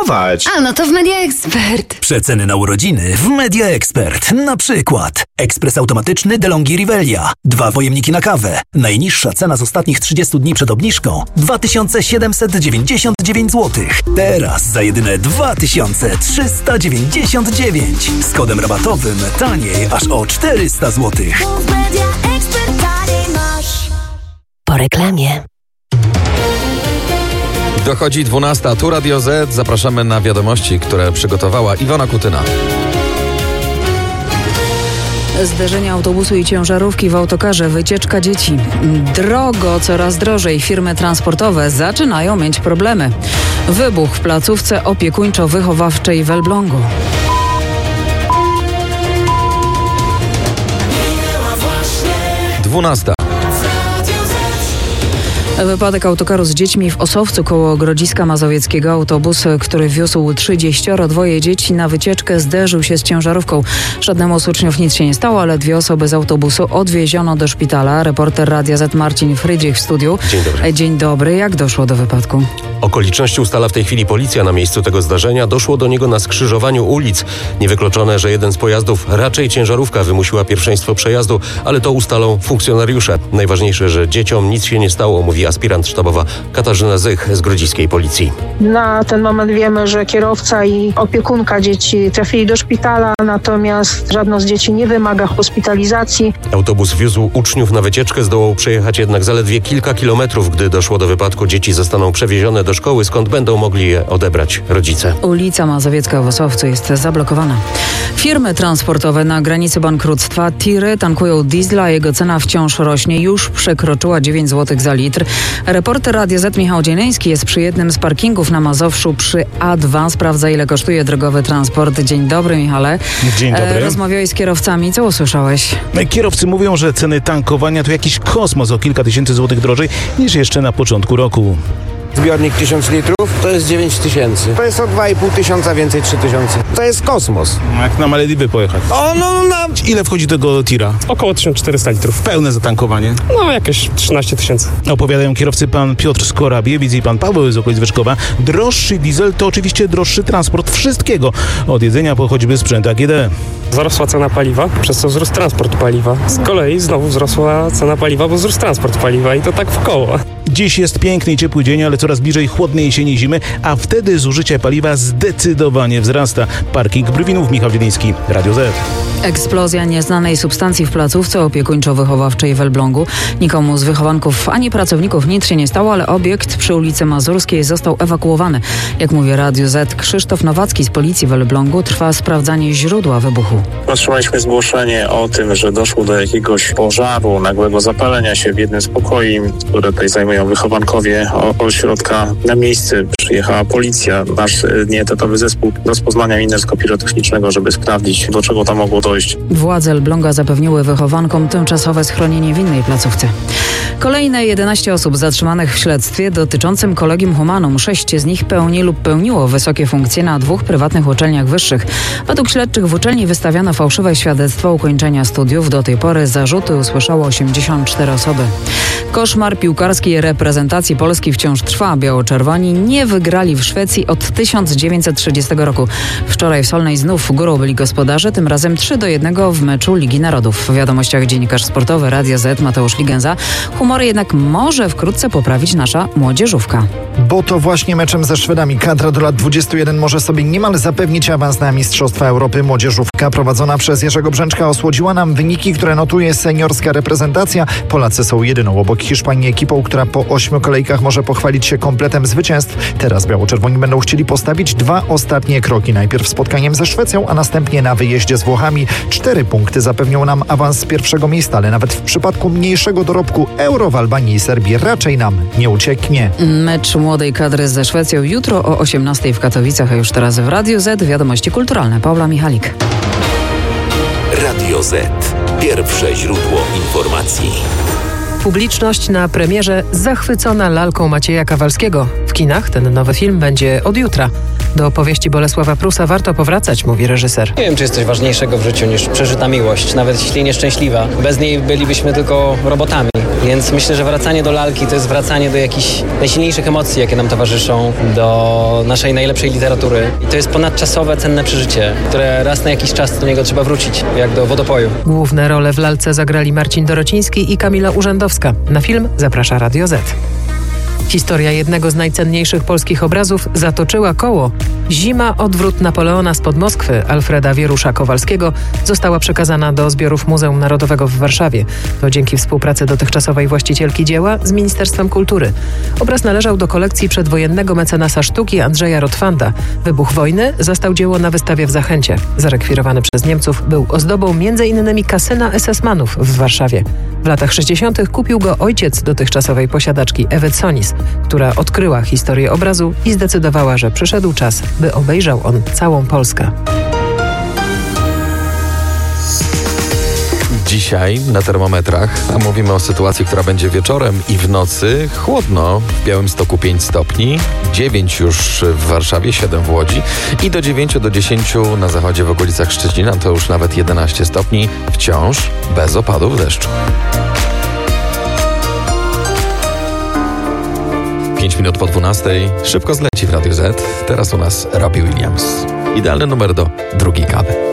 kupować. A no to w Media Expert. Przeceny na urodziny w Media Expert. Na przykład ekspres automatyczny DeLonghi Rivelia. 2 pojemniki na kawę. Najniższa cena z ostatnich 30 dni przed obniżką 2799 zł. Teraz za jedyne 2399. Z kodem rabatowym taniej aż o 400 zł. Po reklamie. Dochodzi 12. Tu Radio Z. Zapraszamy na wiadomości, które przygotowała Iwona Kutyna. Zderzenie autobusu i ciężarówki w autokarze, wycieczka dzieci. Drogo, coraz drożej. Firmy transportowe zaczynają mieć problemy. Wybuch w placówce opiekuńczo-wychowawczej w Elblągu. Dwunasta. Wypadek autokaru z dziećmi w Osowcu koło Grodziska Mazowieckiego. Autobus, który wiózł 32 dzieci na wycieczkę, zderzył się z ciężarówką. Żadnemu z uczniów nic się nie stało, ale 2 osoby z autobusu odwieziono do szpitala. Reporter Radia Z Marcin Frydrich w studiu. Dzień dobry. Dzień dobry. Jak doszło do wypadku? Okoliczności ustala w tej chwili policja na miejscu tego zdarzenia. Doszło do niego na skrzyżowaniu ulic. Niewykluczone, że jeden z pojazdów, raczej ciężarówka, wymusiła pierwszeństwo przejazdu, ale to ustalą funkcjonariusze. Najważniejsze, że dzieciom nic się nie stało, mówi aspirant sztabowa Katarzyna Zych z grodziskiej policji. Na ten moment wiemy, że kierowca i opiekunka dzieci trafili do szpitala, natomiast żadno z dzieci nie wymaga hospitalizacji. Autobus wiózł uczniów na wycieczkę, zdołał przejechać jednak zaledwie kilka kilometrów. Gdy doszło do wypadku, dzieci zostaną przewiezione do szkoły, skąd będą mogli je odebrać rodzice. Ulica Mazowiecka w Osowcu jest zablokowana. Firmy transportowe na granicy bankructwa. Tiry tankują diesla, jego cena wciąż rośnie. Już przekroczyła 9 zł za litr. Reporter Radia Z Michał Dzieleński jest przy jednym z parkingów na Mazowszu przy A2. Sprawdza, ile kosztuje drogowy transport. Dzień dobry, Michale. Dzień dobry. Rozmawiałeś z kierowcami. Co usłyszałeś? Kierowcy mówią, że ceny tankowania to jakiś kosmos, o kilka tysięcy złotych drożej niż jeszcze na początku roku. Zbiornik 1000 litrów to jest 9000. To jest o 2500 tysiąca więcej 3000. To jest kosmos. Jak na Malediwy pojechać. Ile wchodzi do tego tira? Około 1400 litrów. Pełne zatankowanie? No jakieś 13 000. Opowiadają kierowcy pan Piotr z Korabiewic i pan Paweł z okolic Wyszkowa. Droższy diesel to oczywiście droższy transport wszystkiego. Od jedzenia po choćby sprzęt AGD. Zarosła cena paliwa, przez co wzrósł transport paliwa. Z kolei znowu wzrosła cena paliwa, bo wzrósł transport paliwa i to tak w koło. Dziś jest piękny i ciepły dzień, ale coraz bliżej chłodnej jesieni zimy, a wtedy zużycie paliwa zdecydowanie wzrasta. Parking Brywinów, Michał Dzieliński, Radio Z. Eksplozja nieznanej substancji w placówce opiekuńczo-wychowawczej w Elblągu. Nikomu z wychowanków ani pracowników nic się nie stało, ale obiekt przy ulicy Mazurskiej został ewakuowany. Jak mówi Radio Z, Krzysztof Nowacki z policji w Elblągu, trwa sprawdzanie źródła wybuchu. Otrzymaliśmy zgłoszenie o tym, że doszło do jakiegoś pożaru, nagłego zapalenia się w jednym z pokoi, które tutaj zajmują wychowankowie ośrodka. Na miejsce przyjechała policja, nasz nieetatowy zespół rozpoznania minersko pirotechnicznego, żeby sprawdzić, do czego tam mogło dojść. Władze Elbląga zapewniły wychowankom tymczasowe schronienie w innej placówce. Kolejne 11 osób zatrzymanych w śledztwie dotyczącym Collegium Humanum. 6 z nich pełni lub pełniło wysokie funkcje na 2 prywatnych uczelniach wyższych. Według śledczych w uczelni wystawiano fałszywe świadectwo ukończenia studiów. Do tej pory zarzuty usłyszało 84 osoby. Koszmar piłkarskiej reprezentacji Polski wciąż trwa. Biało-czerwoni nie wygrali w Szwecji od 1930 roku. Wczoraj w Solnej znów górą byli gospodarze, tym razem 3-1 w meczu Ligi Narodów. W wiadomościach dziennikarz sportowy Radia Z Mateusz Ligenza. Humory jednak może wkrótce poprawić nasza młodzieżówka. Bo to właśnie meczem ze Szwedami kadra do lat 21 może sobie niemal zapewnić awans na Mistrzostwa Europy. Młodzieżówka prowadzona przez Jerzego Brzęczka osłodziła nam wyniki, które notuje seniorska reprezentacja. Polacy są jedyną obok Hiszpanii ekipą, która po 8 kolejkach może pochwalić się kompletem zwycięstw. Teraz biało-czerwoni będą chcieli postawić 2 ostatnie kroki. Najpierw spotkaniem ze Szwecją, a następnie na wyjeździe z Włochami. 4 punkty zapewnią nam awans z pierwszego miejsca, ale nawet w przypadku mniejszego dorobku Euro w Albanii i Serbii raczej nam nie ucieknie. Mecz młodej kadry ze Szwecją jutro o 18:00 w Katowicach, a już teraz w Radiu Z wiadomości kulturalne. Paula Michalik. Radio Z. Pierwsze źródło informacji. Publiczność na premierze zachwycona lalką Macieja Kawalskiego. W kinach ten nowy film będzie od jutra. Do opowieści Bolesława Prusa warto powracać, mówi reżyser. Nie wiem, czy jest coś ważniejszego w życiu niż przeżyta miłość, nawet jeśli nieszczęśliwa. Bez niej bylibyśmy tylko robotami. Więc myślę, że wracanie do lalki to jest wracanie do jakichś najsilniejszych emocji, jakie nam towarzyszą, do naszej najlepszej literatury. I to jest ponadczasowe, cenne przeżycie, które raz na jakiś czas do niego trzeba wrócić, jak do wodopoju. Główne role w lalce zagrali Marcin Dorociński i Kamila Urzędowska. Na film zaprasza Radio Z. Historia jednego z najcenniejszych polskich obrazów zatoczyła koło. Zima, odwrót Napoleona spod Moskwy Alfreda Wierusza-Kowalskiego została przekazana do zbiorów Muzeum Narodowego w Warszawie. To dzięki współpracy dotychczasowej właścicielki dzieła z Ministerstwem Kultury. Obraz należał do kolekcji przedwojennego mecenasa sztuki Andrzeja Rotwanda. Wybuch wojny zastał dzieło na wystawie w Zachęcie. Zarekwirowany przez Niemców, był ozdobą m.in. kasyna SS-manów w Warszawie. W latach 60. kupił go ojciec dotychczasowej posiadaczki Ewy Sonis, która odkryła historię obrazu i zdecydowała, że przyszedł czas, by obejrzał on całą Polskę. Dzisiaj na termometrach, a mówimy o sytuacji, która będzie wieczorem i w nocy, chłodno, w Białymstoku 5 stopni, 9 już w Warszawie, 7 w Łodzi i do 9 do 10 na zachodzie w okolicach Szczecina to już nawet 11 stopni, wciąż bez opadów deszczu. 5 minut po 12, szybko zleci w Radio Z. Teraz u nas Robbie Williams. Idealny numer do drugiej kawy.